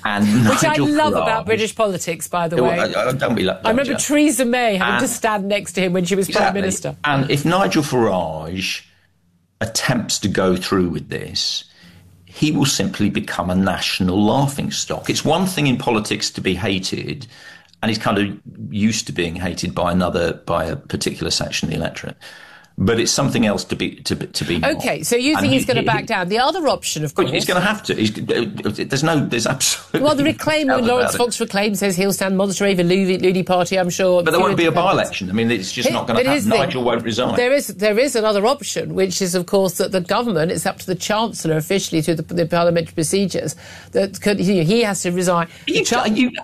And which Nigel I love Farage, about British politics, by the way. I remember Theresa May having to stand next to him when she was Prime Minister. And if Nigel Farage attempts to go through with this, he will simply become a national laughingstock. It's one thing in politics to be hated, and he's kind of used to being hated by a particular section of the electorate. But it's something else to be. Okay, so you think he's going to back down? The other option, of course, he's going to have to. There's absolutely. Well, the Reclaim, Lawrence Fox Reclaim says he'll stand moderate over Looney Party. I'm sure, but there won't be a by-election. I mean, it's just not going to happen. Nigel won't resign. There is another option, which is, of course, that the government. It's up to the Chancellor officially through the parliamentary procedures that he has to resign. Are you joking?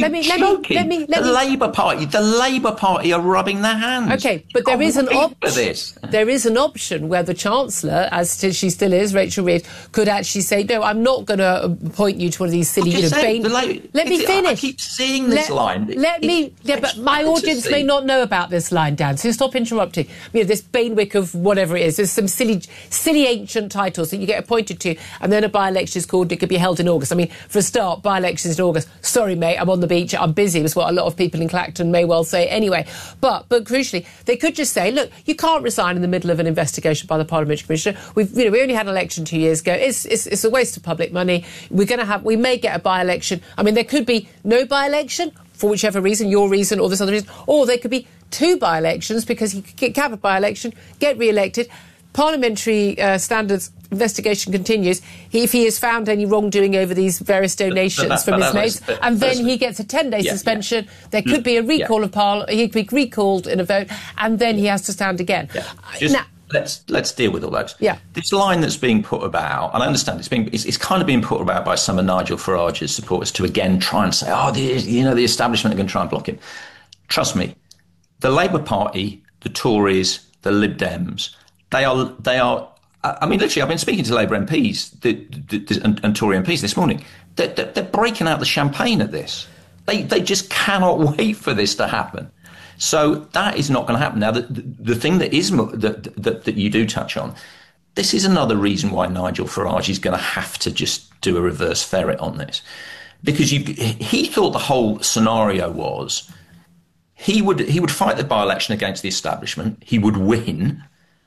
The Labour Party are rubbing their hands. Okay, but there is an option. There is an option where the Chancellor, as she still is, Rachel Reeves, could actually say, no, I'm not going to appoint you to one of these silly... Let me finish. I keep seeing this line. But my audience may not know about this line, Dan, so stop interrupting. This Bainwick of whatever it is. There's some silly ancient titles that you get appointed to, and then a by-election is called, it could be held in August. I mean, for a start, by-elections in August. Sorry, mate, I'm on the beach, I'm busy, was what a lot of people in Clacton may well say anyway. But crucially, they could just say, look, you can't resign in the middle of an investigation by the Parliamentary Commissioner. We only had an election 2 years ago. It's a waste of public money. We may get a by-election. I mean, there could be no by-election for whichever reason, your reason or this other reason, or there could be 2 by-elections because he could have a by-election, get re-elected. Parliamentary standards investigation continues. If he has found any wrongdoing over these various donations from his mates, and then he gets a 10-day suspension. There could be a recall of Parliament. He could be recalled in a vote, and then he has to stand again. Now, let's deal with all those. This line that's being put about, and I understand it's kind of being put about by some of Nigel Farage's supporters to again try and say, the establishment are going to try and block him. Trust me, the Labour Party, the Tories, the Lib Dems, they are. I mean, literally, I've been speaking to Labour MPs and Tory MPs this morning. They're breaking out the champagne at this. They just cannot wait for this to happen. So that is not going to happen. Now, the thing that is that you do touch on, this is another reason why Nigel Farage is going to have to just do a reverse ferret on this, because he thought the whole scenario was he would fight the by-election against the establishment, he would win.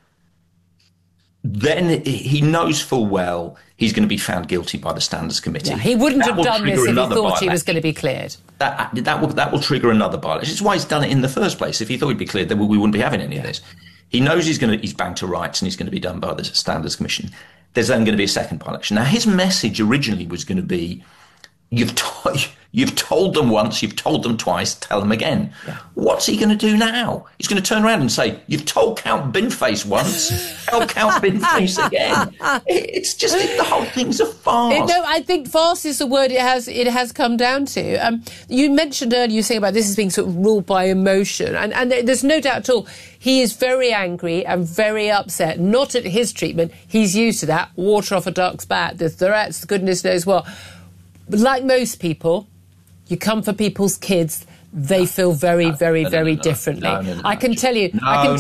Then he knows full well he's going to be found guilty by the Standards Committee. Yeah, he wouldn't have done this if he thought he was going to be cleared. That will trigger another by-election. It's why he's done it in the first place. If he thought he'd be cleared, then we wouldn't be having any of this. He knows he's banged to rights and he's going to be done by the Standards Commission. There's then going to be a second by-election. Now, his message originally was going to be, you've told them once, you've told them twice, tell them again. Yeah. What's he going to do now? He's going to turn around and say, you've told Count Binface once, tell Count Binface again. It's just, the whole thing's a farce. I think farce is the word it has come down to. You mentioned earlier, you saying about this as being sort of ruled by emotion, and there's no doubt at all. He is very angry and very upset, not at his treatment. He's used to that. Water off a duck's back, the threats, goodness knows what. But like most people, you come for people's kids, they feel very, very, very differently. I can tell you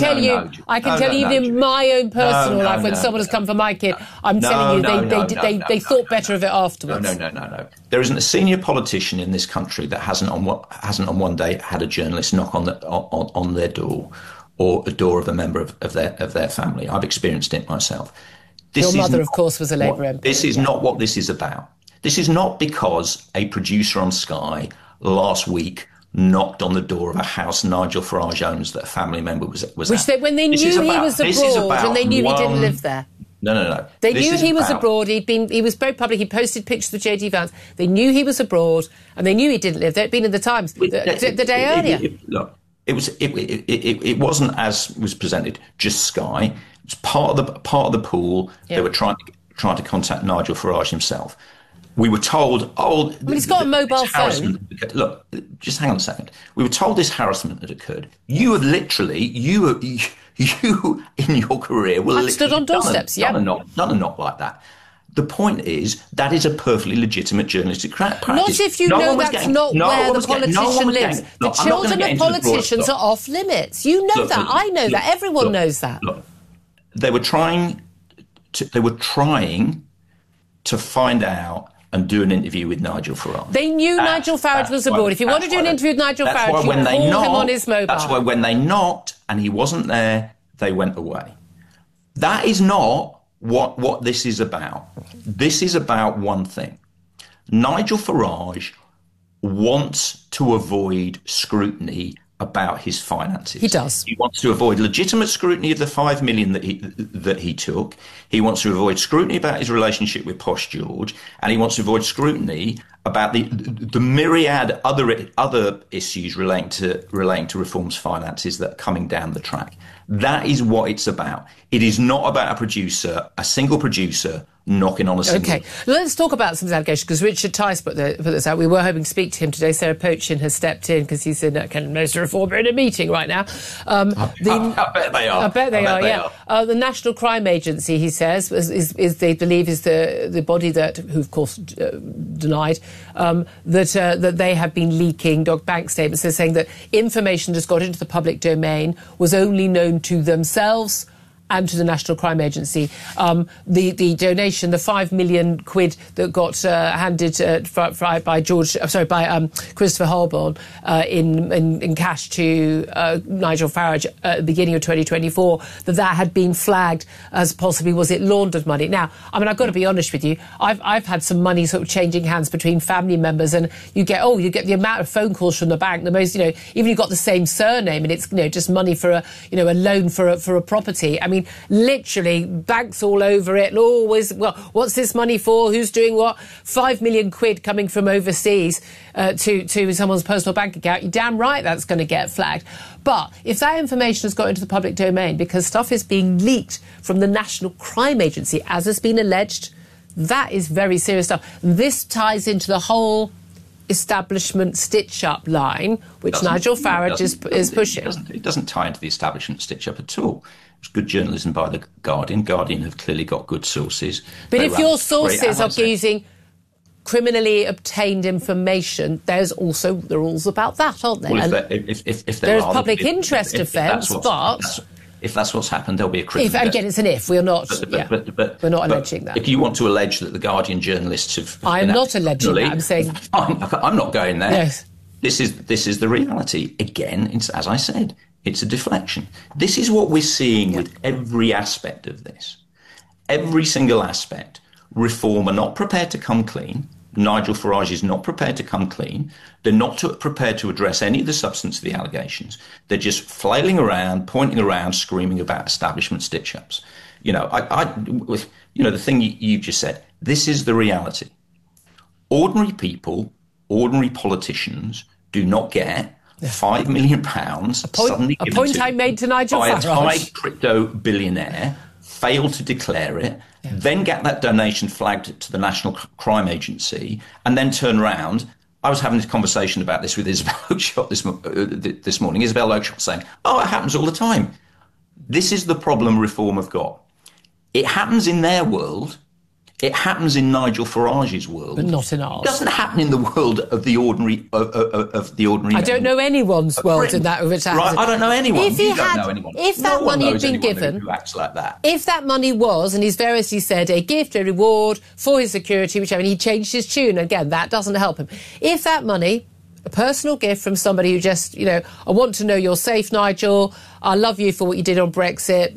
in my own personal life, when someone has come for my kid, I'm telling you, they thought better of it afterwards. No. There isn't a senior politician in this country that hasn't on one day had a journalist knock on their door, or the door of a member of their family. I've experienced it myself. Your mother, of course, was a Labour MP. This is not what this is about. This is not because a producer on Sky last week knocked on the door of a house Nigel Farage owns that a family member was at. When they knew he was abroad and they knew he didn't live there. No. They knew he was abroad. He was very public. He posted pictures of J.D. Vance. They knew he was abroad and they knew he didn't live there. It'd been in the Times the day earlier. Look, it wasn't as was presented just Sky. It was part of the pool. Yeah. They were trying to contact Nigel Farage himself. We were told, he's got a mobile phone. Look, just hang on a second. We were told this harassment had occurred. You have literally, you in your career will stood on doorsteps, done a knock like that. The point is, that is a perfectly legitimate journalistic practice. Not if you know that's not where the politician lives. The children of politicians are off limits. You know that. I know that. Everyone knows that. Look, they were trying to find out and do an interview with Nigel Farage. They knew Nigel Farage was abroad. If you want to do an interview with Nigel Farage, you call him on his mobile. That's why when they knocked and he wasn't there, they went away. That is not what this is about. This is about one thing. Nigel Farage wants to avoid scrutiny about his finances. He does. He wants to avoid legitimate scrutiny of the $5 million that he took. He wants to avoid scrutiny about his relationship with Posh George, and he wants to avoid scrutiny about the myriad other issues relating to Reform's finances that are coming down the track. That is what it's about. It is not about a single producer knocking on a single... OK, let's talk about some allegations, because Richard Tice put this out. We were hoping to speak to him today. Sarah Pochin has stepped in because he's in Minister Reformer in a meeting right now. I bet they are. I bet they are. The National Crime Agency, he says, is they believe is the body who of course denied that they have been leaking bank statements. They're saying that information that's got into the public domain was only known to themselves and to the National Crime Agency. The donation, the £5 million that got handed by Christopher Holborn in cash to Nigel Farage at the beginning of 2024, that had been flagged as possibly, was it laundered money? Now, I mean, I've got to be honest with you. I've had some money sort of changing hands between family members, and you get the amount of phone calls from the bank, the most, even you've got the same surname, and it's, just money for a loan for a property. I mean, literally, banks all over it. Always, well, what's this money for? Who's doing what? £5 million coming from overseas to someone's personal bank account. You're damn right that's going to get flagged. But if that information has got into the public domain because stuff is being leaked from the National Crime Agency, as has been alleged, that is very serious stuff. This ties into the whole establishment stitch-up line, which Nigel Farage is pushing. It doesn't tie into the establishment stitch-up at all. It's good journalism by The Guardian. Guardian have clearly got good sources. But if your sources are using criminally obtained information, there's also the rules about that, aren't there? Well, if there's public interest offence, but... If that's what's happened, there'll be a criminal... Again, it's an if. We're not... we're not alleging that. If you want to allege that the Guardian journalists have... I'm not alleging that. I'm saying... I'm not going there. Yes. This is the reality. Again, as I said, it's a deflection. This is what we're seeing with every aspect of this. Every single aspect. Reform are not prepared to come clean. Nigel Farage is not prepared to come clean. They're not prepared to address any of the substance of the allegations. They're just flailing around, pointing around, screaming about establishment stitch-ups. The thing you've just said, this is the reality. Ordinary people, ordinary politicians do not get £5 million suddenly given a point I made to Nigel Farage. By a Thai crypto billionaire, fail to declare it, then get that donation flagged to the National Crime Agency, and then turn around. I was having this conversation about this with Isabel Oakeshott this morning. Isabel Oakeshott saying, it happens all the time. This is the problem Reform have got. It happens in their world. It happens in Nigel Farage's world, but not in ours. It doesn't happen in the world of the ordinary. I don't know anyone's world in that. Right, I don't know anyone. If you don't know anyone. If that money had been given, who acts like that. If that money was, and he's variously said, a gift, a reward for his security, whichever, and he changed his tune. Again, that doesn't help him. If that money, a personal gift from somebody who just, I want to know you're safe, Nigel. I love you for what you did on Brexit.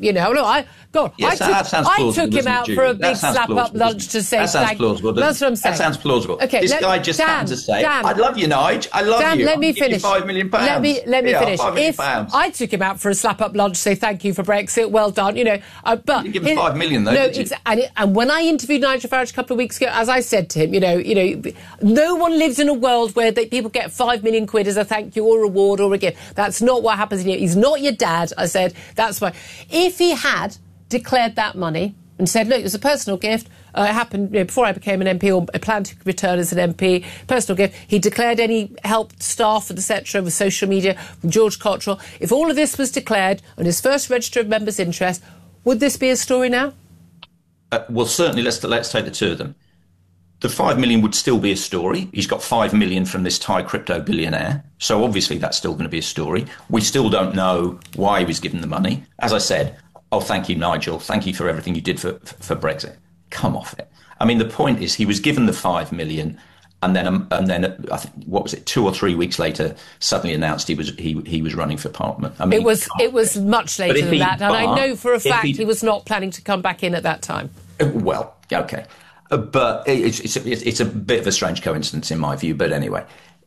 I took him out for a big slap-up lunch to say thank you. That's what I'm saying. That sounds plausible. Okay, this guy just happened to say, I love you, Nigel. I love you. Let me finish. £5 million. Let me finish. £5 million. If I took him out for a slap-up lunch to say thank you for Brexit, well done, but... You didn't give him £5 million, though, did you? And when I interviewed Nigel Farage a couple of weeks ago, as I said to him, no one lives in a world where people get £5 million as a thank you or reward or a gift. That's not what happens here. He's not your dad. I said, that's why. If he had declared that money and said, look, it was a personal gift, it happened before I became an MP, or I planned to return as an MP, personal gift, he declared any help, staff, etc., with social media, from George Cottrell. If all of this was declared on his first register of members' interest, would this be a story now? Well, certainly, let's take the two of them. The $5 million would still be a story. He's got $5 million from this Thai crypto billionaire. So obviously that's still going to be a story. We still don't know why he was given the money. As I said, thank you, Nigel. Thank you for everything you did for Brexit. Come off it. I mean, the point is he was given the 5 million. And then I think, what was it? 2 or 3 weeks later, suddenly announced he was running for Parliament. I mean, it was much later than that, and I know for a fact he was not planning to come back in at that time. Well, okay, but it's a bit of a strange coincidence in my view. But anyway,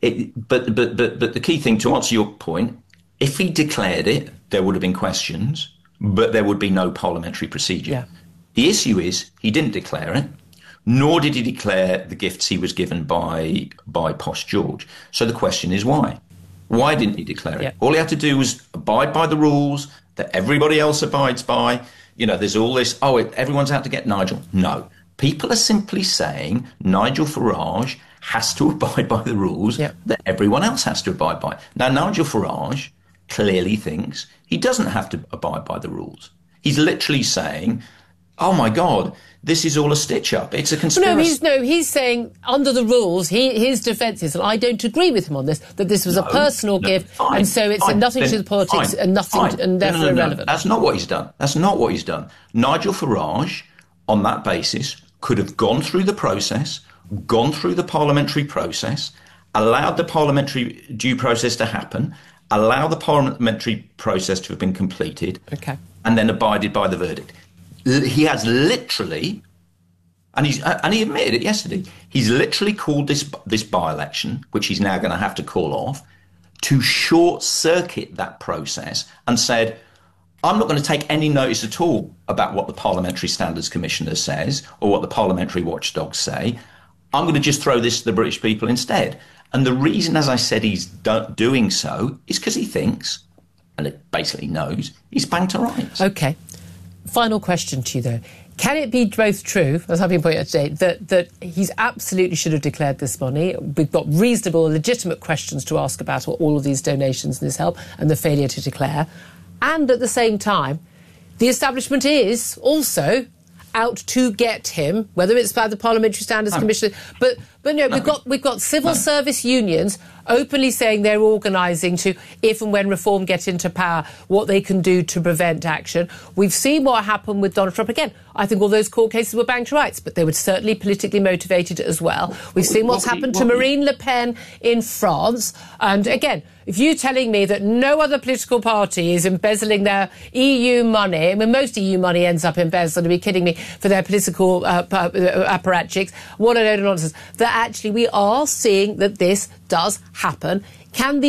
but the key thing, to answer your point, if he declared it, there would have been questions, but there would be no parliamentary procedure. Yeah. The issue is he didn't declare it. Nor did he declare the gifts he was given by Posh George. So the question is why? Why didn't he declare it? Yeah. All he had to do was abide by the rules that everybody else abides by. You know, there's all this, everyone's out to get Nigel. No. People are simply saying Nigel Farage has to abide by the rules that everyone else has to abide by. Now, Nigel Farage clearly thinks he doesn't have to abide by the rules. He's literally saying, oh, my God, this is all a stitch-up. It's a conspiracy. He's saying under the rules, his defence is, and I don't agree with him on this, that this was a personal gift, fine, and so it's nothing to do with politics and nothing, and therefore irrelevant. That's not what he's done. That's not what he's done. Nigel Farage, on that basis, could have gone through the process, gone through the parliamentary process, allowed the parliamentary due process to happen, allow the parliamentary process to have been completed, and then abided by the verdict. He has literally, and he admitted it yesterday, he's literally called this by-election, which he's now going to have to call off, to short-circuit that process and said, I'm not going to take any notice at all about what the Parliamentary Standards Commissioner says or what the parliamentary watchdogs say. I'm going to just throw this to the British people instead. And the reason, as I said, he's doing so is because he thinks, and it basically knows, he's banged to rights. OK. Final question to you, though. Can it be both true, as I've been pointing out today, that he's absolutely should have declared this money? We've got reasonable, legitimate questions to ask about all of these donations and this help and the failure to declare. And at the same time, the establishment is also out to get him, whether it's by the Parliamentary Standards Commission. But no, we've got civil service unions openly saying they're organising to, if and when Reform get into power, what they can do to prevent action. We've seen what happened with Donald Trump. Again, I think all those court cases were banged to rights, but they were certainly politically motivated as well. We've seen what's happened to Marine Le Pen in France. And again, if you're telling me that no other political party is embezzling their EU money, I mean, most EU money ends up embezzled, are you kidding me, for their political apparatchiks, what a load of nonsense. That actually we are seeing that this does happen. Can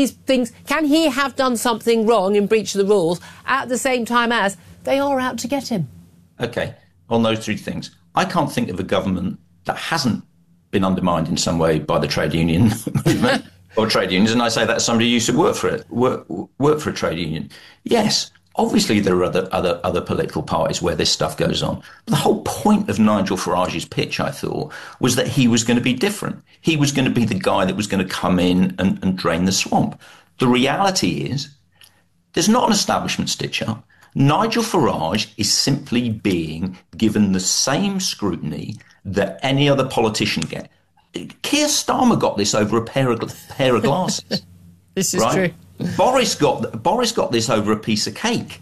he have done something wrong in breach of the rules at the same time as they are out to get him? OK, on those three things, I can't think of a government that hasn't been undermined in some way by the trade union movement or trade unions. And I say that as somebody who used to work for a trade union. Yes, obviously there are other political parties where this stuff goes on. But the whole point of Nigel Farage's pitch, I thought, was that he was going to be different. He was going to be the guy that was going to come in and drain the swamp. The reality is there's not an establishment stitch-up. Nigel Farage is simply being given the same scrutiny that any other politician gets. Keir Starmer got this over a pair of glasses. This is true. Boris got this over a piece of cake.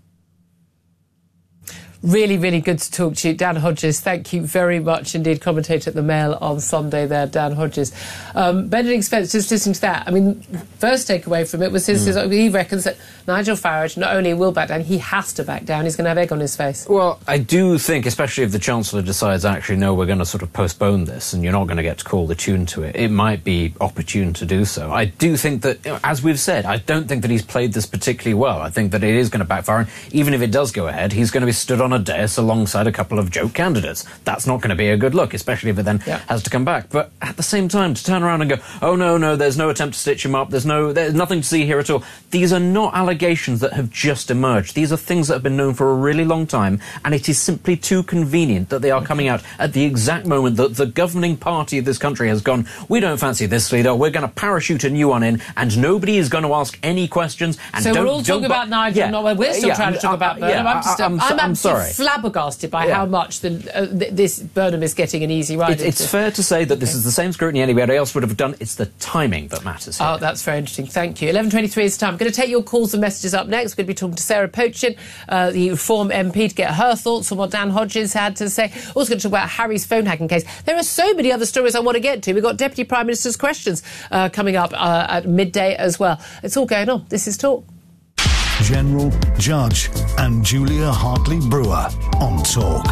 Really, really good to talk to you. Dan Hodges, thank you very much indeed. Commentator at the Mail on Sunday there, Dan Hodges. Benedict Spence, just listening to that, I mean, first takeaway from it was he reckons that Nigel Farage not only will back down, he has to back down. He's going to have egg on his face. Well, I do think, especially if the Chancellor decides, actually, no, we're going to sort of postpone this and you're not going to get to call the tune to it, it might be opportune to do so. I do think that, as we've said, I don't think that he's played this particularly well. I think that it is going to backfire. And even if it does go ahead, he's going to be stood on a dais alongside a couple of joke candidates. That's not going to be a good look, especially if it then has to come back. But at the same time, to turn around and go, oh, no, there's no attempt to stitch him up, there's nothing to see here at all. These are not allegations that have just emerged. These are things that have been known for a really long time, and it is simply too convenient that they are coming out at the exact moment that the governing party of this country has gone, we don't fancy this leader, we're going to parachute a new one in, and nobody is going to ask any questions. And so we're all talking about Nigel, we're still trying to talk about Burnham. I'm sorry. flabbergasted by how much this Burnham is getting an easy ride. It's fair to say that this is the same scrutiny anybody else would have done. It's the timing that matters here. Oh, that's very interesting. Thank you. 11:23 is time. I'm going to take your calls and messages up next. We're going to be talking to Sarah Pochin, the Reform MP, to get her thoughts on what Dan Hodges had to say. Also going to talk about Harry's phone hacking case. There are so many other stories I want to get to. We've got Deputy Prime Minister's questions coming up at midday as well. It's all going on. This is Talk. General, Judge and Julia Hartley-Brewer on Talk.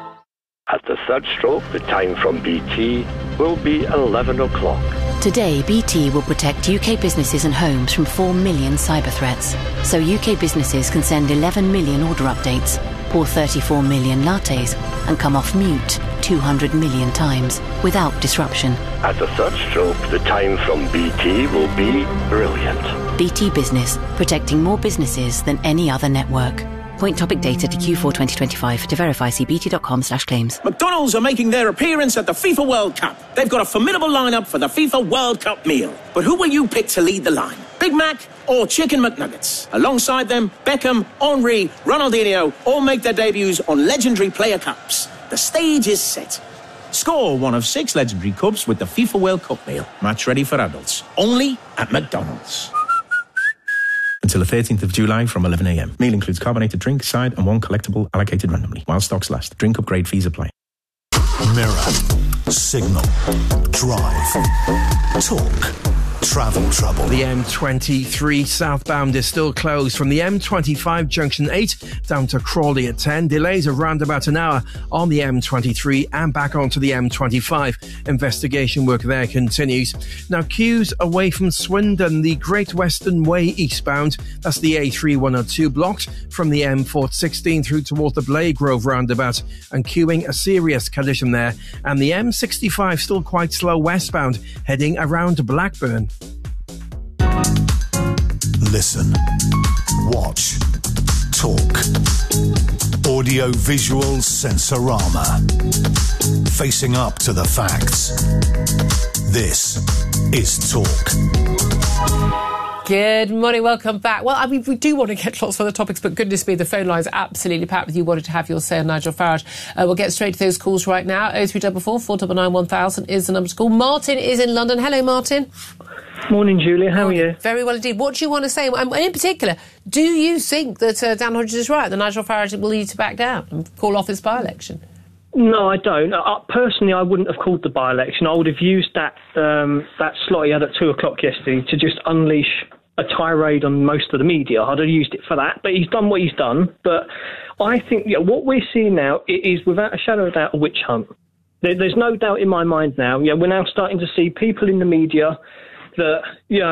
At the third stroke, the time from BT will be 11 o'clock. Today, BT will protect UK businesses and homes from 4 million cyber threats. So UK businesses can send 11 million order updates, pour 34 million lattes, and come off mute 200 million times without disruption. At the third stroke, the time from BT will be brilliant. BT Business, protecting more businesses than any other network. Point topic data to Q4 2025. To verify, see bt.com/claims. McDonald's are making their appearance at the FIFA World Cup. They've got a formidable lineup for the FIFA World Cup meal. But who will you pick to lead the line? Big Mac or Chicken McNuggets? Alongside them, Beckham, Henry, Ronaldinho all make their debuts on legendary player cups. The stage is set. Score one of 6 legendary cups with the FIFA World Cup meal. Match ready for adults. Only at McDonald's. Until the 13th of July from 11 a.m. Meal includes carbonated drink, side and 1 collectible allocated randomly. While stocks last. Drink upgrade fees apply. Mirror, Signal, Drive, Talk, Travel Trouble. The M23 southbound is still closed from the M25 junction 8 down to Crawley at 10. Delays of around about an hour on the M23 and back onto the M25. Investigation work there continues. Now, queues away from Swindon, the Great Western Way eastbound. That's the A3102 blocked from the M416 through towards the Bladegrove roundabout, and queuing a serious condition there. And the M65 still quite slow westbound, heading around Blackburn. Listen, watch, talk. Audio-visual sensorama. Facing up to the facts. This is Talk. Good morning, welcome back. Well, I mean, we do want to get lots of other topics, but goodness me, the phone line's absolutely packed with you wanting to have your say on Nigel Farage. We'll get straight to those calls right now. 0344 499 1000 is the number to call. Martin is in London. Hello, Martin. Morning, Julia. How are you? Very well indeed. What do you want to say? And in particular, do you think that Dan Hodges is right, that Nigel Farage will need to back down and call off his by-election? No, I don't. Personally, I wouldn't have called the by-election. I would have used that slot he had at 2 o'clock yesterday to just unleash a tirade on most of the media. I'd have used it for that, but he's done what he's done. But I think what we're seeing now is, without a shadow of doubt, a witch hunt. There's no doubt in my mind now. We're now starting to see people in the media that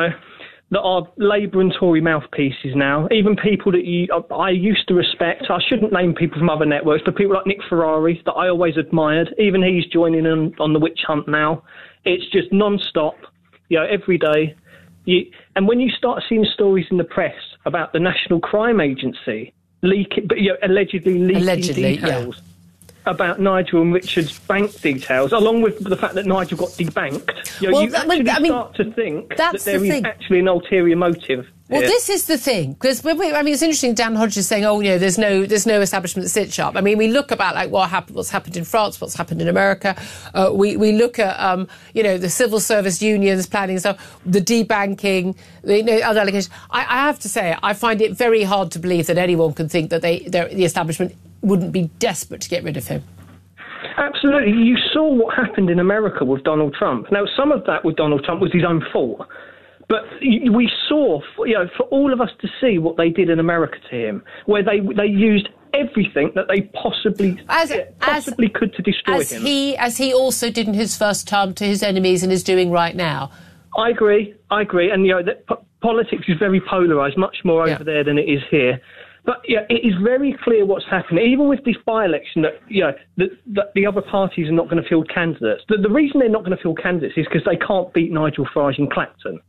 are Labour and Tory mouthpieces now. Even people that I used to respect. I shouldn't name people from other networks, but people like Nick Ferrari that I always admired. Even he's joining in on the witch hunt now. It's just non-stop, every day. And when you start seeing stories in the press about the National Crime Agency allegedly leaking details about Nigel and Richard's bank details, along with the fact that Nigel got debanked, you start to think that there is actually an ulterior motive. Well, this is the thing, because it's interesting. Dan Hodges saying, there's no establishment that sits up. I mean, we look about what's happened in France, what's happened in America. We look at the civil service unions planning stuff, the debanking, other allegations. I have to say, I find it very hard to believe that anyone can think that the establishment wouldn't be desperate to get rid of him. Absolutely. You saw what happened in America with Donald Trump. Now, some of that with Donald Trump was his own fault. But we saw, for all of us to see what they did in America to him, where they used everything that they possibly could to destroy him. As he also did in his first term to his enemies and is doing right now. I agree. And, that politics is very polarised, much more over there than it is here. But it is very clear what's happening, even with this by-election, that the other parties are not going to field candidates. The reason they're not going to field candidates is because they can't beat Nigel Farage in Clacton.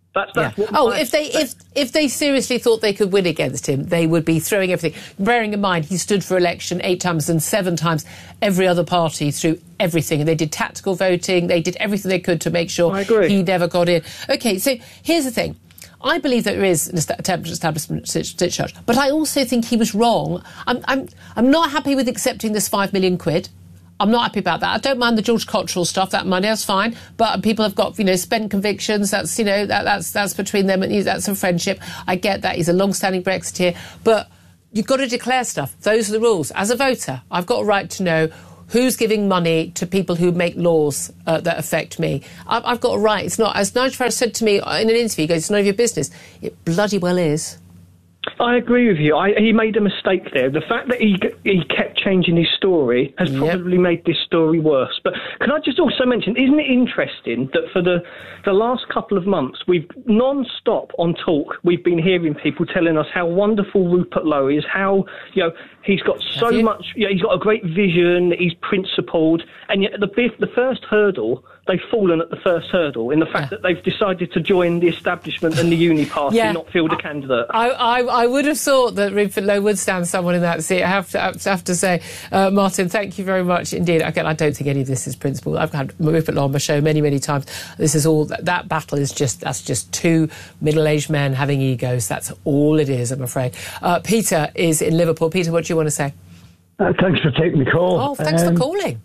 If they seriously thought they could win against him, they would be throwing everything. Bearing in mind, he stood for election 8 times and 7 times every other party through everything. And they did tactical voting. They did everything they could to make sure he never got in. OK, so here's the thing. I believe that there is an establishment discharge, but I also think he was wrong. I'm not happy with accepting this £5 million. I'm not happy about that. I don't mind the George Cottrell stuff, that money, that's fine. But people have got, spent convictions, that's between them, and that's a friendship. I get that. He's a long-standing Brexiteer. But you've got to declare stuff. Those are the rules. As a voter, I've got a right to know who's giving money to people who make laws that affect me. I've got a right. It's not, as Nigel Farage said to me in an interview, he goes, it's none of your business. It bloody well is. I agree with you. He made a mistake there. The fact that he kept changing his story has probably made this story worse. But can I just also mention, isn't it interesting that for the last couple of months, we've non-stop on Talk, we've been hearing people telling us how wonderful Rupert Lowe is, how, he's got so much, he's got a great vision, he's principled, and yet the first hurdle, they've fallen at the first hurdle in the fact that they've decided to join the establishment and the uni party and not field a candidate. I would have thought that Rupert Lowe would stand someone in that seat. I have to say, Martin, thank you very much indeed. Again, I don't think any of this is principle. I've had Rupert Lowe on my show many, many times. This is all, that battle is just two middle-aged men having egos. That's all it is, I'm afraid. Peter is in Liverpool. Peter, what do you want to say? Thanks for taking the call. Oh, thanks for calling.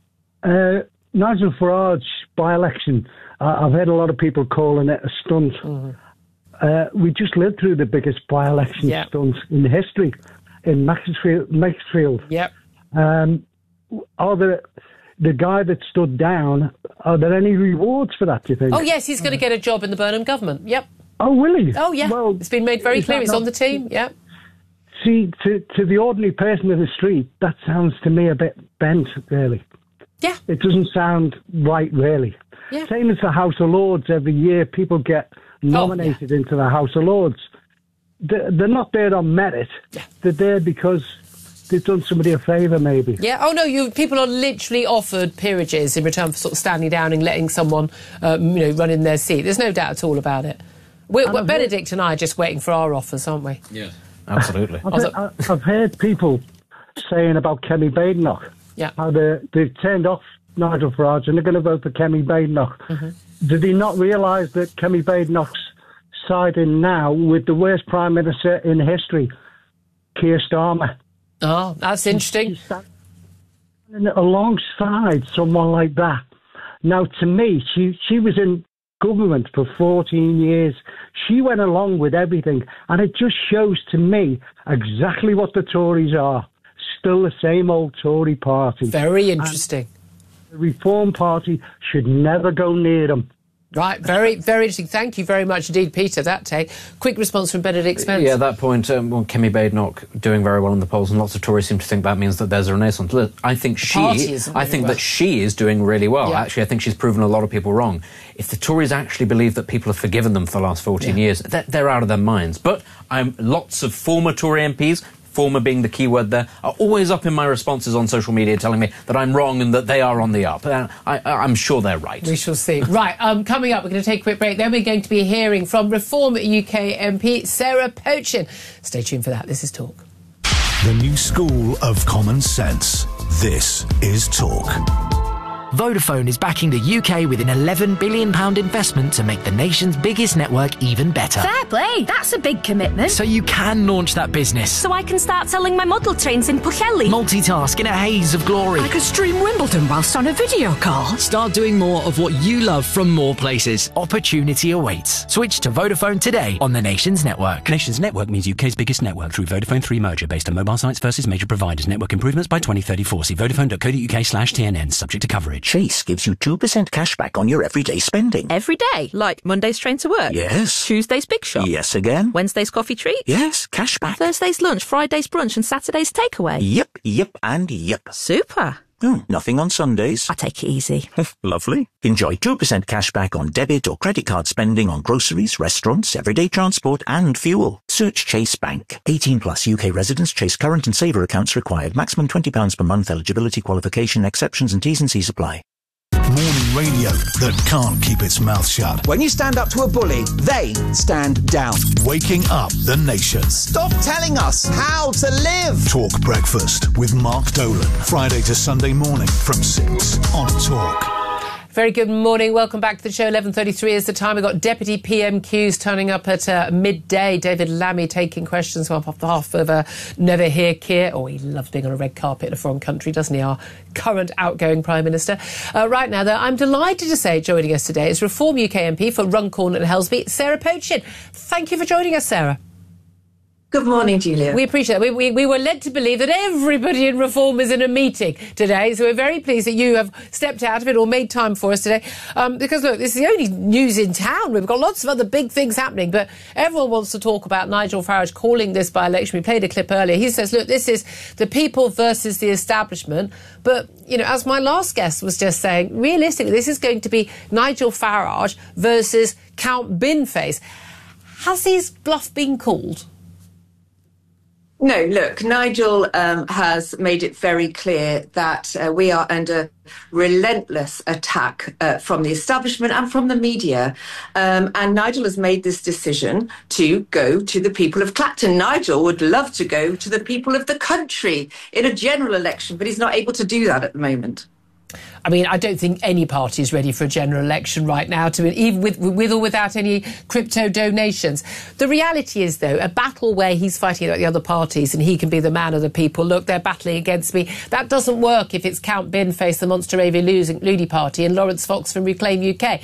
Nigel Farage by-election, I've heard a lot of people calling it a stunt. Mm-hmm. We just lived through the biggest by-election stunt in history in Maxfield. Yep. Are the guy that stood down, are there any rewards for that, do you think? Oh, yes, he's going to get a job in the Burnham government. Yep. Oh, will he? Oh, yeah. Well, it's been made very clear. He's on the team. Yep. See, to the ordinary person in the street, that sounds to me a bit bent, really. Yeah. It doesn't sound right, really. Yeah. Same as the House of Lords. Every year people get nominated into the House of Lords. They're not there on merit. Yeah. They're there because they've done somebody a favour, maybe. Yeah. Oh, no, people are literally offered peerages in return for sort of standing down and letting someone, run in their seat. There's no doubt at all about it. Benedict and I are just waiting for our offers, aren't we? Yeah, absolutely. I've heard people saying about Kemi Badenoch. Yeah. How they've turned off Nigel Farage and they're going to vote for Kemi Badenoch. Mm-hmm. Did he not realise that Kemi Badenoch's siding now with the worst Prime Minister in history, Keir Starmer? Oh, that's interesting. Alongside someone like that. Now, to me, she was in government for 14 years. She went along with everything. And it just shows to me exactly what the Tories are. Still the same old Tory party. Very interesting. And the Reform Party should never go near them. Right, very, very interesting. Thank you very much indeed, Peter. That take. Quick response from Benedict Spence. Yeah, at that point, Kemi Badenoch doing very well in the polls, and lots of Tories seem to think that means that there's a renaissance. I think that she is doing really well. Yeah. Actually, I think she's proven a lot of people wrong. If the Tories actually believe that people have forgiven them for the last 14 years, they're out of their minds. But lots of former Tory MPs, former being the key word there, are always up in my responses on social media telling me that I'm wrong and that they are on the up. I'm sure they're right. We shall see. Right, coming up, we're going to take a quick break. Then we're going to be hearing from Reform UK MP Sarah Pochin. Stay tuned for that. This is Talk. The new school of common sense. This is Talk. Vodafone is backing the UK with an £11 billion investment to make the nation's biggest network even better. Fair play. That's a big commitment. So you can launch that business. So I can start selling my model trains in Pwllheli. Multitask in a haze of glory. I could stream Wimbledon whilst on a video call. Start doing more of what you love from more places. Opportunity awaits. Switch to Vodafone today on the nation's network. Nation's network means UK's biggest network through Vodafone 3 merger based on mobile sites versus major providers. Network improvements by 2034. See vodafone.co.uk/TNN. Subject to coverage. Chase gives you 2% cash back on your everyday spending. Every day? Like Monday's train to work? Yes. Tuesday's big shop? Yes again. Wednesday's coffee treat? Yes, cash back. Thursday's lunch, Friday's brunch and Saturday's takeaway? Yep, and yep. Super. Nothing on Sundays. I take it easy. Lovely. Enjoy 2% cash back on debit or credit card spending on groceries, restaurants, everyday transport and fuel. Search Chase Bank. 18 plus UK residents. Chase current and saver accounts required. Maximum £20 per month. Eligibility, qualification, exceptions and T's and C's apply. Morning radio that can't keep its mouth shut. When you stand up to a bully, they stand down. Waking up the nation. Stop telling us how to live. Talk Breakfast with Mark Dolan. Friday to Sunday morning from 6 on Talk. Very good morning. Welcome back to the show. 11:33 is the time. We've got Deputy PMQs turning up at midday. David Lammy taking questions on behalf of Never Hear Keir. Oh, he loves being on a red carpet in a foreign country, doesn't he, our current outgoing Prime Minister? Right now, though, I'm delighted to say joining us today is Reform UK MP for Runcorn and Helsby, Sarah Pochin. Thank you for joining us, Sarah. Good morning, Julia. We appreciate it. We were led to believe that everybody in Reform is in a meeting today, so we're very pleased that you have stepped out of it or made time for us today. Because, look, this is the only news in town. We've got lots of other big things happening, but everyone wants to talk about Nigel Farage calling this by-election. We played a clip earlier. He says, look, this is the people versus the establishment. But, you know, as my last guest was just saying, realistically, this is going to be Nigel Farage versus Count Binface. Has his bluff been called? No, look, Nigel has made it very clear that we are under relentless attack from the establishment and from the media. And Nigel has made this decision to go to the people of Clacton. Nigel would love to go to the people of the country in a general election, but he's not able to do that at the moment. I mean, I don't think any party is ready for a general election right now, even with or without any crypto donations. The reality is, though, a battle where he's fighting about the other parties and he can be the man of the people. Look, they're battling against me. That doesn't work if it's Count Binface, the Monster AV Looney Party, and Lawrence Fox from Reclaim UK.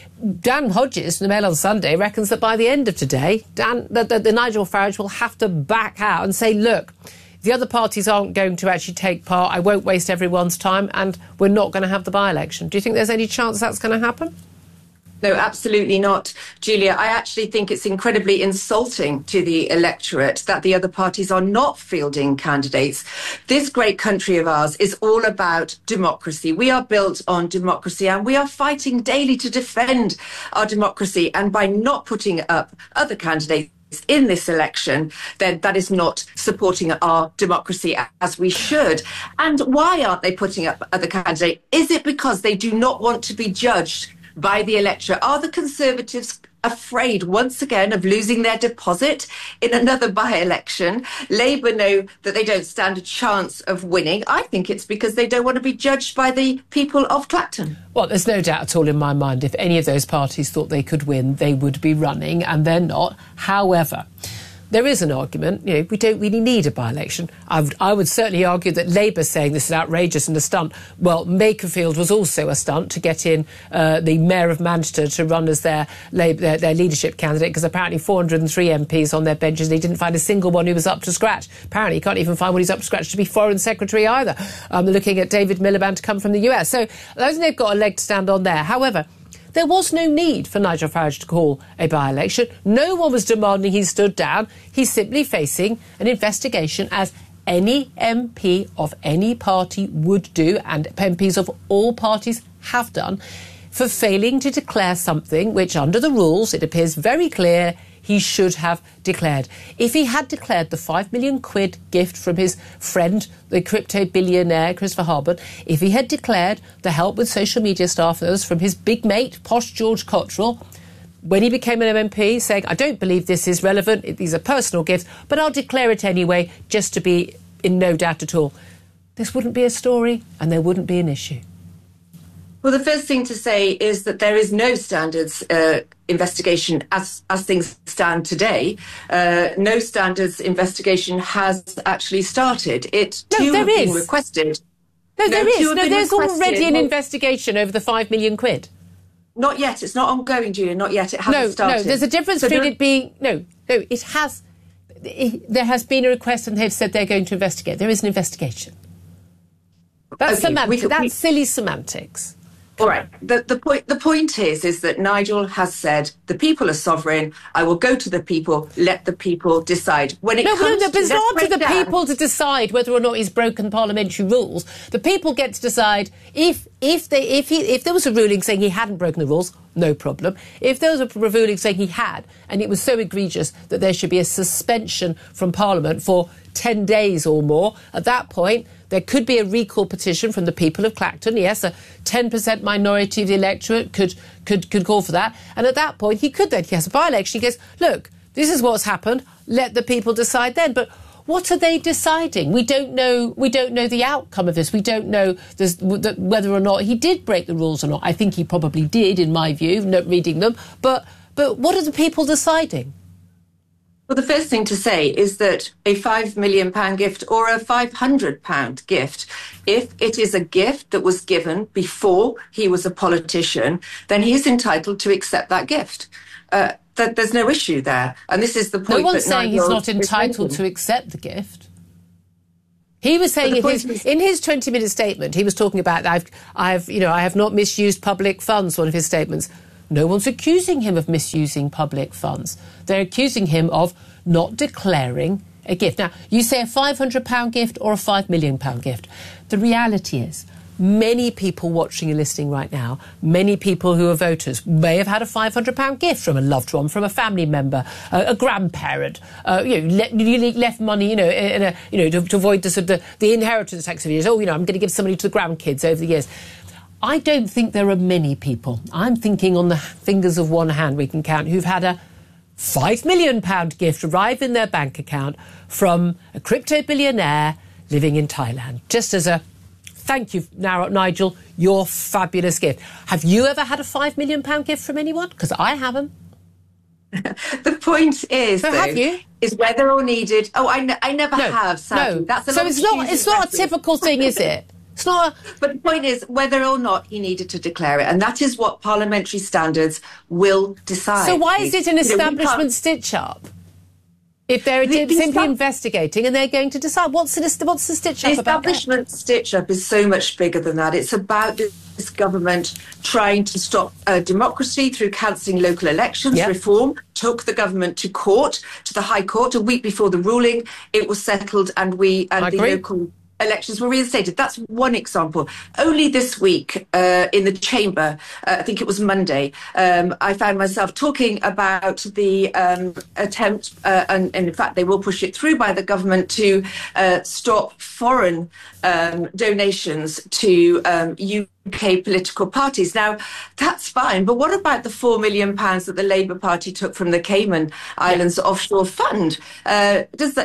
Dan Hodges from the Mail on Sunday reckons that by the end of today, the Nigel Farage will have to back out and say, look, the other parties aren't going to actually take part. I won't waste everyone's time, and we're not going to have the by-election. Do you think there's any chance that's going to happen? No, absolutely not, Julia. I actually think it's incredibly insulting to the electorate that the other parties are not fielding candidates. This great country of ours is all about democracy. We are built on democracy, and we are fighting daily to defend our democracy. And by not putting up other candidates in this election, then that is not supporting our democracy as we should. And why aren't they putting up other candidates? Is it because they do not want to be judged by the electorate? Are the Conservatives afraid once again of losing their deposit in another by-election? Labour know that they don't stand a chance of winning. I think it's because they don't want to be judged by the people of Clacton. Well, there's no doubt at all in my mind if any of those parties thought they could win, they would be running, and they're not. However, there is an argument, you know, we don't really need a by-election. I would certainly argue that Labour saying this is outrageous and a stunt. Well, Makerfield was also a stunt to get in the Mayor of Manchester to run as their leadership candidate, because apparently 403 MPs on their benches, and he didn't find a single one who was up to scratch. Apparently he can't even find one who's up to scratch to be Foreign Secretary either. Looking at David Miliband to come from the US. So they've got a leg to stand on there. However, there was no need for Nigel Farage to call a by-election. No one was demanding he stood down. He's simply facing an investigation, as any MP of any party would do, and MPs of all parties have done, for failing to declare something which, under the rules, it appears very clear he should have declared. If he had declared the £5 million gift from his friend, the crypto billionaire Christopher Harbert, if he had declared the help with social media staff that was from his big mate, posh George Cottrell, when he became an MP, saying, I don't believe this is relevant, these are personal gifts, but I'll declare it anyway, just to be in no doubt at all, this wouldn't be a story and there wouldn't be an issue. Well, the first thing to say is that there is no standards investigation as things stand today. No standards investigation has actually started. There is. Been requested. No, there is. No, there's already an investigation over the £5 million. Not yet. It's not ongoing, Julia. Not yet. It hasn't started. No, there's a difference between it being... No, it has... There has been a request and they've said they're going to investigate. There is an investigation. That's semantics. That's silly semantics. All right. The point is that Nigel has said the people are sovereign. I will go to the people. Let the people decide. When it comes to it's not to the people to decide whether or not he's broken parliamentary rules. The people get to decide if there was a ruling saying he hadn't broken the rules, no problem. If there was a ruling saying he had, and it was so egregious that there should be a suspension from Parliament for 10 days or more, at that point there could be a recall petition from the people of Clacton. Yes, a 10% minority of the electorate could call for that. And at that point, he has a by-election. He goes, look, this is what's happened. Let the people decide then. But what are they deciding? We don't know the outcome of this. We don't know whether or not he did break the rules or not. I think he probably did, in my view, not reading them. But what are the people deciding? Well, the first thing to say is that a £5 million gift or a £500 gift, if it is a gift that was given before he was a politician, then he's entitled to accept that gift. There's no issue there. And this is the point. No one's saying he's not entitled to accept the gift. He was saying in his 20-minute statement, he was talking about I have not misused public funds, one of his statements. No one's accusing him of misusing public funds. They're accusing him of not declaring a gift. Now, you say a £500 gift or a £5 million gift. The reality is, many people watching and listening right now, many people who are voters may have had a £500 gift from a loved one, from a family member, a grandparent. You left money, to avoid the inheritance tax of years. I'm going to give somebody to the grandkids over the years. I don't think there are many people, I'm thinking on the fingers of one hand we can count, who've had a £5 million gift arrive in their bank account from a crypto billionaire living in Thailand. Just as a thank you, Nigel, your fabulous gift. Have you ever had a £5 million gift from anyone? Because I haven't. The point is, is whether or needed. Oh, I never have. Sadly. No, that's so it's not a typical thing, is it? It's not. But the point is whether or not he needed to declare it, and that is what parliamentary standards will decide. So why is it an establishment stitch-up? If they're simply investigating and they're going to decide, what's the stitch-up about? The establishment stitch-up is so much bigger than that. It's about this government trying to stop democracy through cancelling local elections. Yep. Reform took the government to court, to the High Court. A week before the ruling, it was settled, and the local elections were reinstated. That's one example. Only this week in the chamber, I think it was Monday, I found myself talking about the attempt, and in fact they will push it through by the government, to stop foreign donations to UK political parties. Now, that's fine, but what about the £4 million that the Labour Party took from the Cayman Islands offshore fund? Does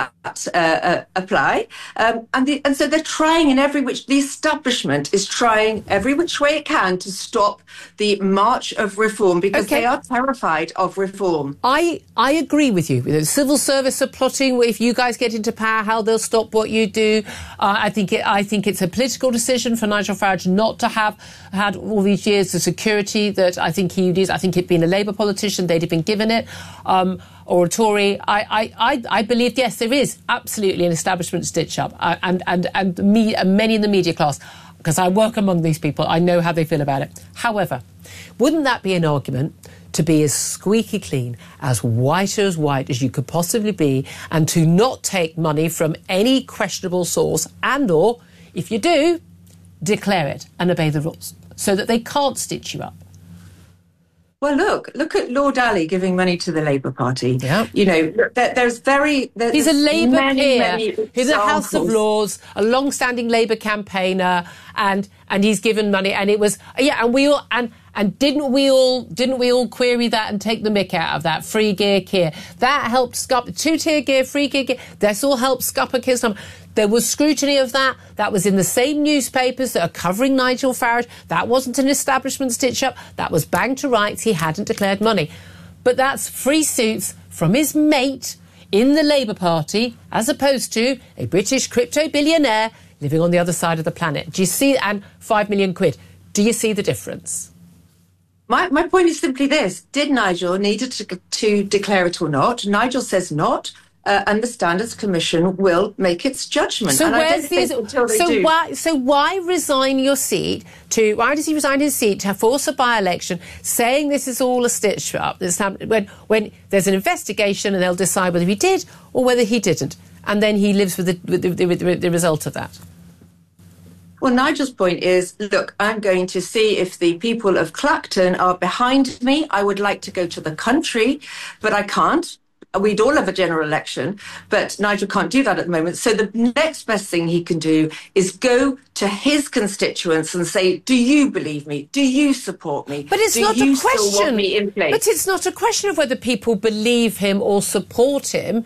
that apply? And so they're trying the establishment is trying every which way it can to stop the march of reform, because they are terrified of reform. I agree with you. The civil service are plotting, if you guys get into power, how they'll stop what you do. I think it's a political decision for Nigel Farage not to have had all these years the security that I think he needs. I think he'd been a Labour politician, they'd have been given it, or a Tory. I believe, yes, there is absolutely an establishment stitch-up, and many in the media class, because I work among these people, I know how they feel about it. However, wouldn't that be an argument to be as squeaky clean, as white as you could possibly be, and to not take money from any questionable source, and or, if you do, declare it and obey the rules so that they can't stitch you up? Well, look at Lord Ali giving money to the Labour Party. Yeah. He's a Labour peer. He's a House of Lords, a long-standing Labour campaigner, and he's given money, and it was and didn't we all query that and take the mick out of that free gear Keir? That helped scup two-tier gear, free gear. This all helped scupper Keir's number. There was scrutiny of that. That was in the same newspapers that are covering Nigel Farage. That wasn't an establishment stitch-up. That was bang to rights. He hadn't declared money. But that's free suits from his mate in the Labour Party, as opposed to a British crypto billionaire living on the other side of the planet. Do you see? And £5 million. Do you see the difference? My point is simply this. Did Nigel need to declare it or not? Nigel says not. And the Standards Commission will make its judgment. So why resign your seat to? Why does he resign his seat to force a by-election, saying this is all a stitch up? When there's an investigation and they'll decide whether he did or whether he didn't, and then he lives with the result of that. Well, Nigel's point is, look, I'm going to see if the people of Clacton are behind me. I would like to go to the country, but I can't. We'd all have a general election, but Nigel can't do that at the moment. So the next best thing he can do is go to his constituents and say, do you believe me? Do you support me? But it's not a question. Still want me in place? But it's not a question of whether people believe him or support him.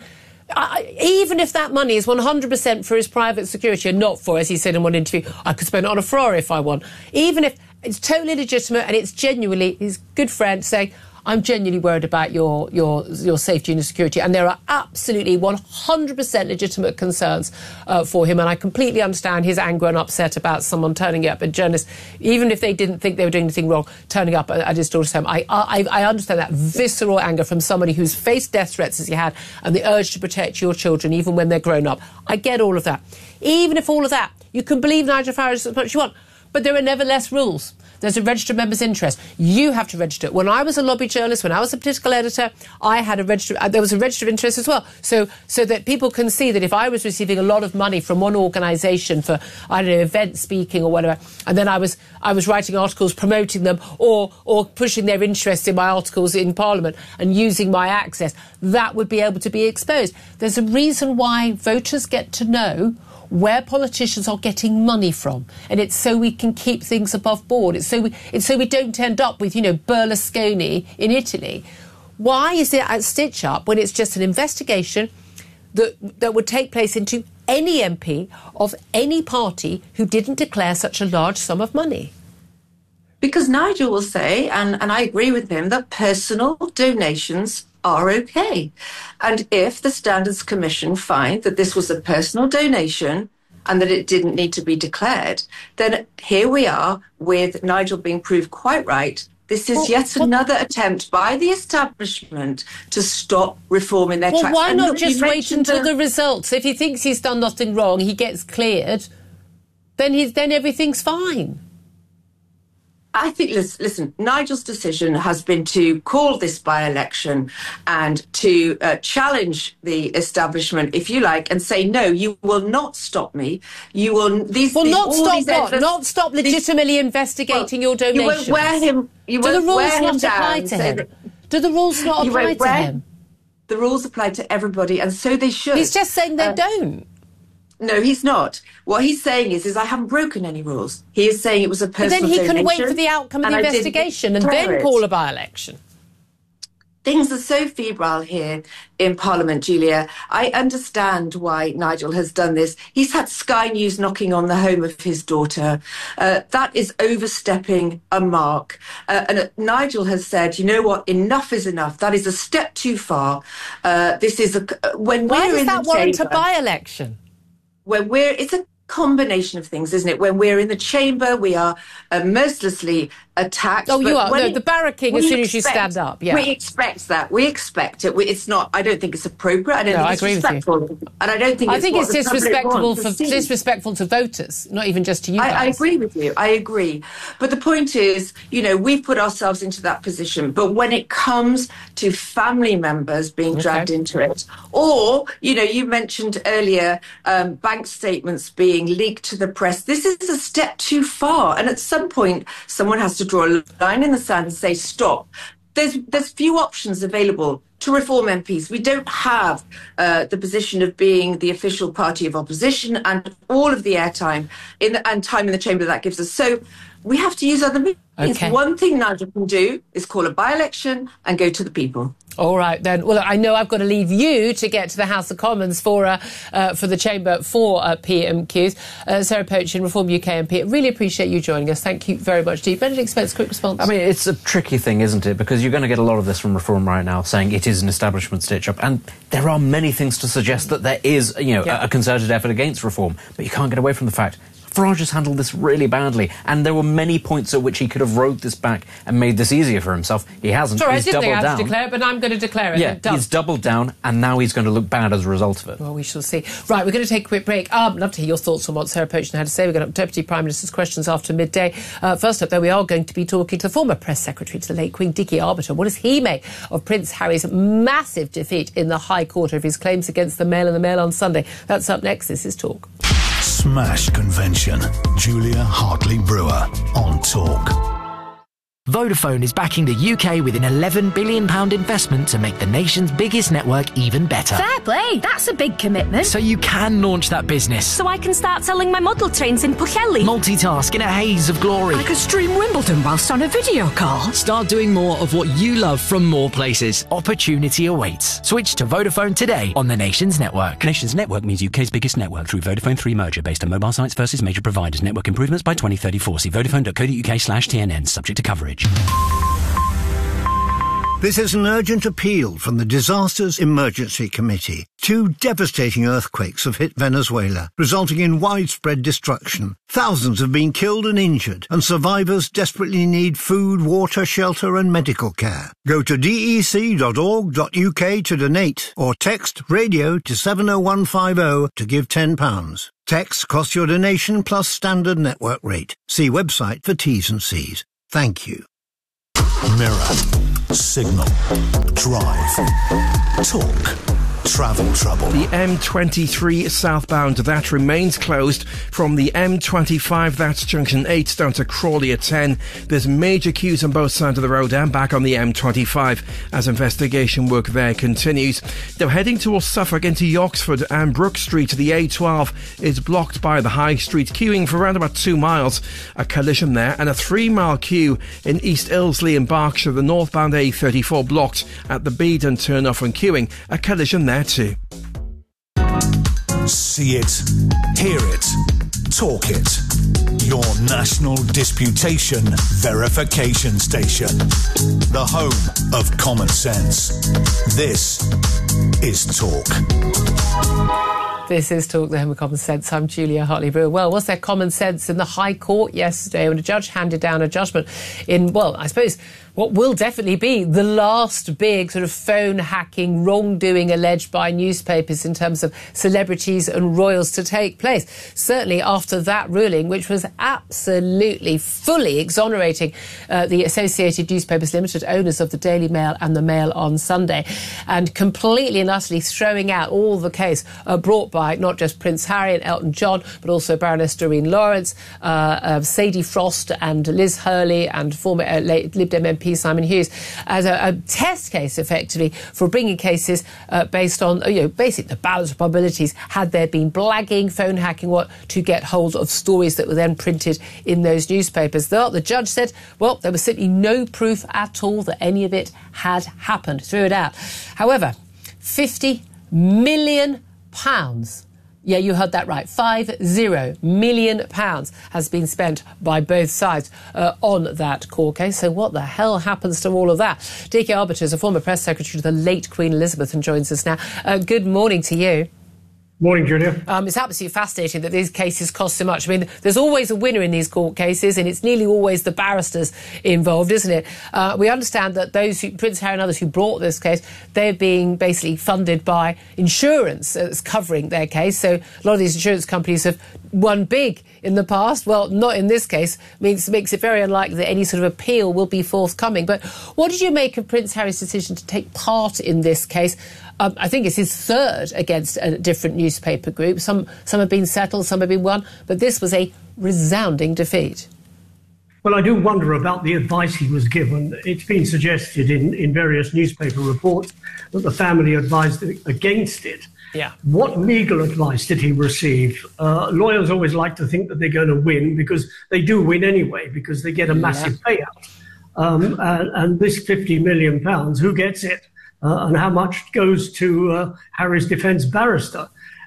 even if that money is 100% for his private security and not for, as he said in one interview, I could spend it on a Ferrari if I want. Even if it's totally legitimate and it's genuinely his good friend saying, I'm genuinely worried about your safety and your security, and there are absolutely 100% legitimate concerns for him, and I completely understand his anger and upset about someone turning up, a journalist, even if they didn't think they were doing anything wrong, turning up at his daughter's home. I understand that visceral anger from somebody who's faced death threats as he had, and the urge to protect your children even when they're grown up. I get all of that. Even if all of that, you can believe Nigel Farage as much as you want, but there are nevertheless rules. There's a registered member's interest. You have to register. When I was a lobby journalist, when I was a political editor, I had a register. There was a register of interest as well, so that people can see that if I was receiving a lot of money from one organisation for, I don't know, event speaking or whatever, and then I was writing articles promoting them or pushing their interest in my articles in Parliament and using my access, that would be able to be exposed. There's a reason why voters get to know where politicians are getting money from, and it's so we can keep things above board. It's so we don't end up with, Berlusconi in Italy. Why is it at Stitch Up when it's just an investigation that would take place into any MP of any party who didn't declare such a large sum of money? Because Nigel will say, and I agree with him, that personal donations are okay. And if the Standards Commission find that this was a personal donation and that it didn't need to be declared, then here we are with Nigel being proved quite right. This is yet another attempt by the establishment to stop reform in their tracks. Well, why not just wait until the results? If he thinks he's done nothing wrong, he gets cleared, then everything's fine. I think, listen, Nigel's decision has been to call this by-election and to challenge the establishment, if you like, and say, no, you will not stop me. You will... Not stop legitimately investigating your donations. You won't wear him... Do the rules not apply to him? Do the rules not apply to him? The rules apply to everybody, and so they should. He's just saying they don't. No, he's not. What he's saying is I haven't broken any rules. He is saying it was a personal donation. But then he can wait for the outcome of the investigation and then call a by-election. Things are so febrile here in Parliament, Julia. I understand why Nigel has done this. He's had Sky News knocking on the home of his daughter. That is overstepping a mark. And Nigel has said, you know what, enough is enough. That is a step too far. This is when why we're does in that the warrant chamber, a by-election? It's a combination of things, isn't it? When we're in the chamber, we are mercilessly attacked. Oh, you are. No, the barracking as soon as you stand up. Yeah. We expect that. We expect it. It's not. I don't think it's appropriate. I don't think it's respectful. And I don't think. I think it's disrespectful to voters, not even just to you guys. I agree with you. I agree. But the point is, we've put ourselves into that position. But when it comes to family members being dragged into it, or you mentioned earlier bank statements being leaked to the press. This is a step too far. And at some point, someone has to draw a line in the sand and say, stop. There's few options available to reform MPs. We don't have the position of being the official party of opposition and all of the airtime and time in the chamber that gives us. So we have to use other means. Okay. One thing Nigel can do is call a by-election and go to the people. All right, then. Well, I know I've got to leave you to get to the House of Commons for the Chamber for PMQs. Sarah Pochen, Reform UK MP. Really appreciate you joining us. Thank you very much, Deep. Benedict Spence, quick response. I mean, it's a tricky thing, isn't it? Because you're going to get a lot of this from Reform right now, saying it is an establishment stitch-up. And there are many things to suggest that there is, a concerted effort against reform. But you can't get away from the fact Farage has handled this really badly, and there were many points at which he could have rowed this back and made this easier for himself. He hasn't. Sorry, he's I didn't doubled think I had down. to declare it, but I'm going to declare it. Yeah, he's doubled down, and now he's going to look bad as a result of it. Well, we shall see. Right, we're going to take a quick break. I'd love to hear your thoughts on what Sarah Pochen had to say. We're going to Deputy Prime Minister's questions after midday. First up, though, we are going to be talking to the former press secretary to the late Queen, Dickie Arbiter. What does he make of Prince Harry's massive defeat in the High Court of his claims against the Mail and the Mail on Sunday? That's up next. This is Talk. Smash Convention. Julia Hartley-Brewer on Talk. Vodafone is backing the UK with an £11 billion investment to make the nation's biggest network even better. Fair play, that's a big commitment. So you can launch that business. So I can start selling my model trains in Pwllheli. Multitask in a haze of glory. I could stream Wimbledon whilst on a video call. Start doing more of what you love from more places. Opportunity awaits. Switch to Vodafone today on the nation's network. Nation's network means UK's biggest network through Vodafone 3 merger based on mobile sites versus major providers. Network improvements by 2034. See vodafone.co.uk/TNN, subject to coverage. This is an urgent appeal from the Disasters Emergency Committee. 2 devastating earthquakes have hit Venezuela, resulting in widespread destruction. Thousands have been killed and injured, and survivors desperately need food, water, shelter and medical care. Go to dec.org.uk to donate, or text radio to 70150 to give £10. Texts cost your donation plus standard network rate. See website for T's and C's. Thank you. Mirror, signal, drive, talk, travel trouble. The M23 southbound, that remains closed from the M25, that's junction 8, down to Crawley at 10. There's major queues on both sides of the road and back on the M25 as investigation work there continues. Now heading towards Suffolk into Yoxford and Brook Street to the A12 is blocked by the High Street, queuing for around about 2 miles. A collision there, and a 3-mile queue in East Ilsley in Berkshire. The northbound A34 blocked at the Beedon turn-off and queuing. A collision there too. See it, hear it, talk it. Your national disputation verification station. The home of common sense. This is Talk. This is Talk, the home of common sense. I'm Julia Hartley-Brewer. Well, was there common sense in the High Court yesterday when a judge handed down a judgment in, well, I suppose what will definitely be the last big sort of phone hacking wrongdoing alleged by newspapers in terms of celebrities and royals to take place. Certainly after that ruling, which was absolutely fully exonerating the Associated Newspapers Limited, owners of the Daily Mail and the Mail on Sunday, and completely and utterly throwing out all the case brought by not just Prince Harry and Elton John, but also Baroness Doreen Lawrence, Sadie Frost and Liz Hurley and former Lib Dem MP Simon Hughes, as a test case, effectively, for bringing cases based on, basically the balance of probabilities, had there been blagging, phone hacking, to get hold of stories that were then printed in those newspapers. The judge said, well, there was simply no proof at all that any of it had happened. Threw it out. However, £50 million. Yeah, you heard that right. £50 million has been spent by both sides on that court case. So what the hell happens to all of that? Dickie Arbiter is a former press secretary to the late Queen Elizabeth and joins us now. Good morning to you. Morning, Julia. It's absolutely fascinating that these cases cost so much. I mean, there's always a winner in these court cases, and it's nearly always the barristers involved, isn't it? We understand that Prince Harry and others who brought this case, they're being basically funded by insurance that's covering their case. So a lot of these insurance companies have won big in the past. Well, not in this case. Makes it very unlikely that any sort of appeal will be forthcoming. But what did you make of Prince Harry's decision to take part in this case? I think it's his third against a different newspaper group. Some have been settled, some have been won, but this was a resounding defeat. Well, I do wonder about the advice he was given. It's been suggested in various newspaper reports that the family advised against it. Yeah. What legal advice did he receive? Lawyers always like to think that they're going to win, because they do win anyway, because they get a massive payout. And this £50 million, who gets it? And how much goes to Harry's defence barrister?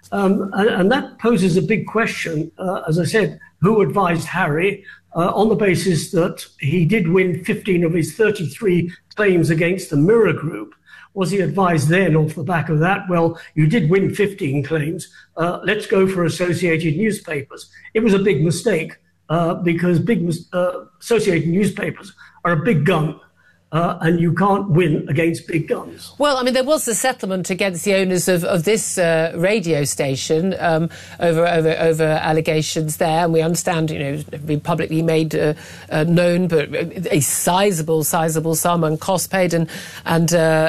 And that poses a big question. As I said, who advised Harry on the basis that he did win 15 of his 33 claims against the Mirror Group? Was he advised then off the back of that, well, you did win 15 claims, let's go for Associated Newspapers? It was a big mistake because Associated Newspapers are a big gun. and you can't win against big guns. Well, I mean, there was a settlement against the owners of this radio station over allegations there, and we understand, been publicly made known, but a sizable sum and cost paid, and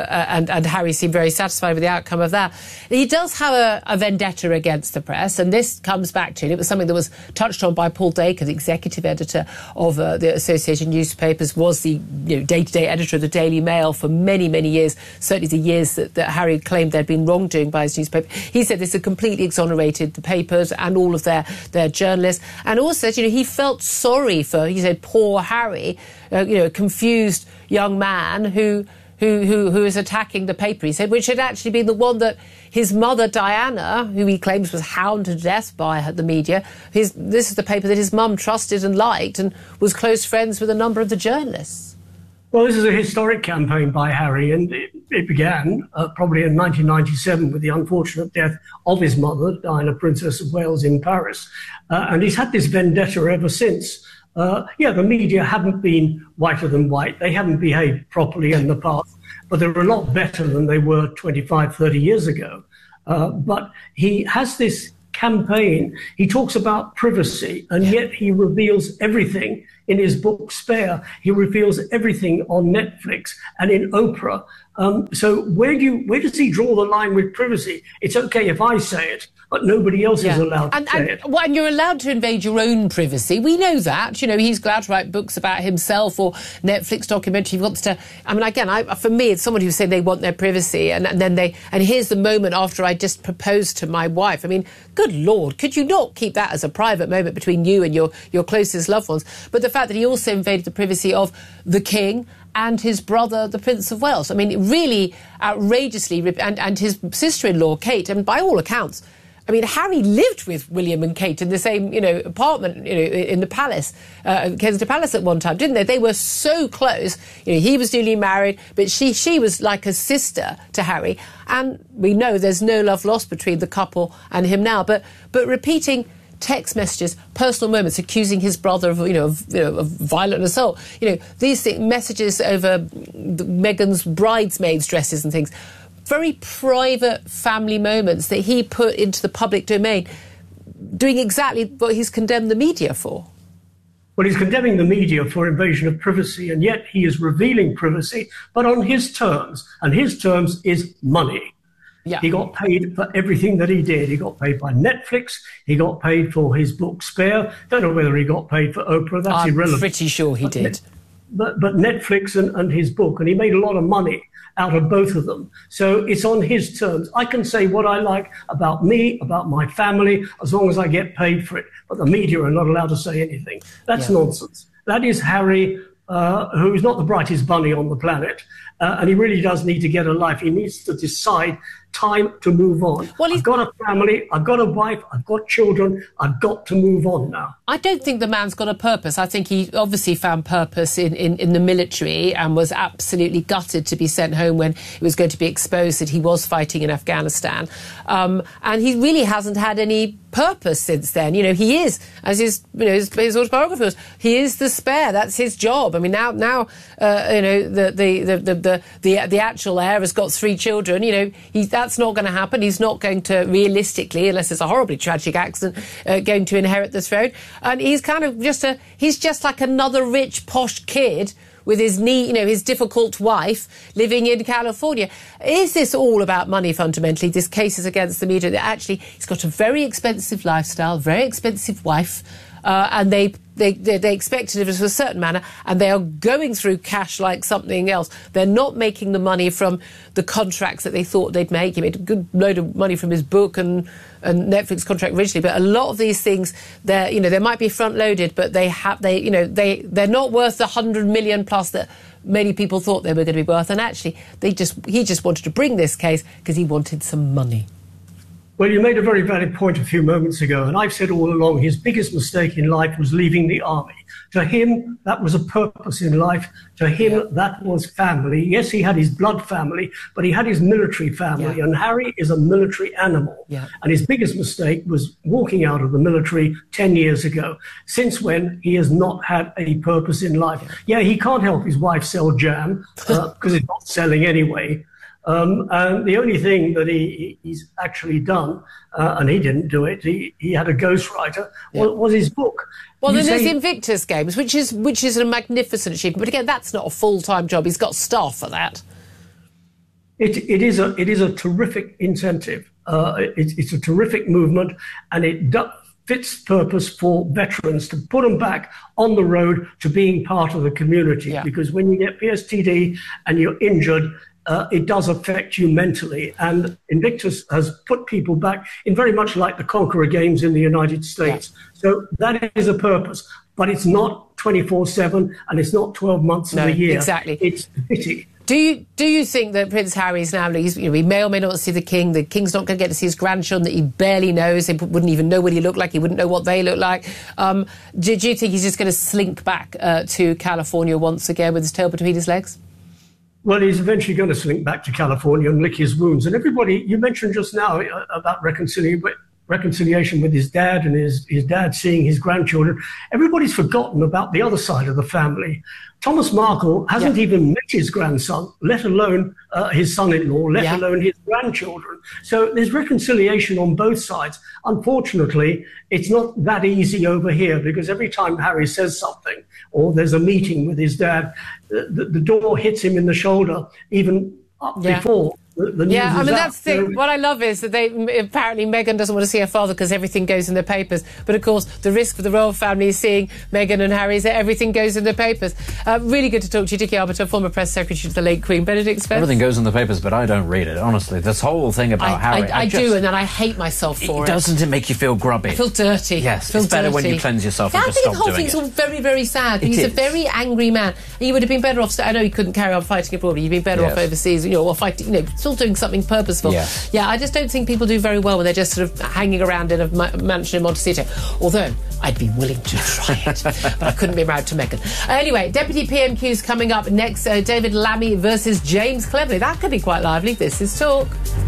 Harry seemed very satisfied with the outcome of that. He does have a vendetta against the press, and this comes back to, and it was something that was touched on by Paul Dacre, the executive editor of the Associated Newspapers, was the day-to-day editor of the Daily Mail for many, many years, certainly the years that Harry claimed there'd been wrongdoing by his newspaper. He said this had completely exonerated the papers and all of their journalists, and also he felt sorry for, he said, poor Harry, a confused young man who is attacking the paper, he said, which had actually been the one that his mother, Diana, who he claims was hounded to death by the media, this is the paper that his mum trusted and liked and was close friends with a number of the journalists. Well, this is a historic campaign by Harry, and it began probably in 1997 with the unfortunate death of his mother, Diana, Princess of Wales, in Paris. And he's had this vendetta ever since. The media haven't been whiter than white. They haven't behaved properly in the past, but they're a lot better than they were 25, 30 years ago. But he has this campaign. He talks about privacy, and yet he reveals everything in his book Spare. He reveals everything on Netflix and in Oprah. So where does he draw the line with privacy? It's okay if I say it, but nobody else is allowed to say it. And you're allowed to invade your own privacy. We know that. He's allowed to write books about himself or Netflix documentary. He wants to. I mean, again, for me, it's someone who's saying they want their privacy, and here's the moment after I just proposed to my wife. I mean, good Lord, could you not keep that as a private moment between you and your closest loved ones? But the fact that he also invaded the privacy of the King and his brother, the Prince of Wales. I mean, really outrageously, and his sister-in-law, Kate, and by all accounts, I mean, Harry lived with William and Kate in the same, apartment, in the palace, Kensington Palace at one time, didn't they? They were so close. He was newly married, but she was like a sister to Harry. And we know there's no love lost between the couple and him now. But repeating text messages, personal moments, accusing his brother of violent assault. These messages over Meghan's bridesmaids' dresses and things. Very private family moments that he put into the public domain, doing exactly what he's condemned the media for. Well, he's condemning the media for invasion of privacy, and yet he is revealing privacy, but on his terms, and his terms is money. Yeah. He got paid for everything that he did. He got paid by Netflix. He got paid for his book Spare. Don't know whether he got paid for Oprah. That's irrelevant. I'm pretty sure he did. But Netflix and his book, and he made a lot of money out of both of them. So it's on his terms. I can say what I like about me, about my family, as long as I get paid for it. But the media are not allowed to say anything. That's nonsense. That is Harry, who is not the brightest bunny on the planet. And he really does need to get a life. He needs to decide time to move on. Well, I've got a family, I've got a wife, I've got children, I've got to move on now. I don't think the man's got a purpose. I think he obviously found purpose in the military and was absolutely gutted to be sent home when it was going to be exposed that he was fighting in Afghanistan. And he really hasn't had any purpose since then. He is, as his autobiography was, he is the spare. That's his job. I mean, now the actual heir has got 3 children. That's not going to happen. He's not going to, realistically, unless it's a horribly tragic accident, going to inherit the throne. And he's kind of he's just like another rich, posh kid with his his difficult wife living in California. Is this all about money fundamentally? This case is against the media. Actually, he's got a very expensive lifestyle, very expensive wife, and they expect to live in a certain manner, and they are going through cash like something else. They're not making the money from the contracts that they thought they'd make. He made a good load of money from his book and Netflix contract originally, but a lot of these things, they might be front loaded, but they're not worth the 100 million plus that many people thought they were going to be worth. And actually, he just wanted to bring this case because he wanted some money. Well, you made a very valid point a few moments ago, and I've said all along his biggest mistake in life was leaving the army. To him, that was a purpose in life. To him, that was family. Yes, he had his blood family, but he had his military family, and Harry is a military animal. And his biggest mistake was walking out of the military 10 years ago, since when he has not had a purpose in life. Yeah, he can't help his wife sell jam, because it's not selling anyway. And the only thing that he's actually done, and he didn't do it, he had a ghostwriter, was his book. Well, then there's the Invictus Games, which is a magnificent achievement. But again, that's not a full-time job. He's got staff for that. It is a terrific incentive. It's a terrific movement, and it fits purpose for veterans to put them back on the road to being part of the community. Because when you get PSTD and you're injured, it does affect you mentally. And Invictus has put people back in very much like the Conqueror Games in the United States. So that is a purpose. But it's not 24/7 and it's not 12 months of the year. Exactly. It's a pity. Do you think that Prince Harry's now, he may or may not see the King, the King's not going to get to see his grandchildren that he barely knows, he wouldn't even know what he looked like, he wouldn't know what they look like. Do you think he's just going to slink back to California once again with his tail between his legs? Well, he's eventually going to slink back to California and lick his wounds. And everybody, you mentioned just now about reconciliation with his dad and his dad seeing his grandchildren. Everybody's forgotten about the other side of the family. Thomas Markle hasn't even met his grandson, let alone his son-in-law, let alone his grandchildren. So there's reconciliation on both sides. Unfortunately, it's not that easy over here, because every time Harry says something or there's a meeting with his dad, the door hits him in the shoulder even up before. The news I is mean, out. that's the thing. What I love is that apparently Meghan doesn't want to see her father because everything goes in the papers. But of course, the risk for the royal family is seeing Meghan and Harry is that everything goes in the papers. Really good to talk to you, Dickie Arbiter, former press secretary to the late Queen. Benedict Spence. Everything goes in the papers, but I don't read it, honestly. This whole thing about Harry... I do, and then I hate myself for it. Doesn't it make you feel grubby? I feel dirty. Yes, it's better when you cleanse yourself and just stop doing it. The whole thing's all very, very sad. He's a very angry man. And you would have been better off... I know he couldn't carry on fighting abroad, but you'd been better off overseas, or fighting, still doing something purposeful. Yeah, I just don't think people do very well when they're just sort of hanging around in a mansion in Montecito. Although I'd be willing to try it, but I couldn't be married to Meghan. Anyway, Deputy PMQ's coming up next. David Lammy versus James Cleverly. That could be quite lively. This is Talk.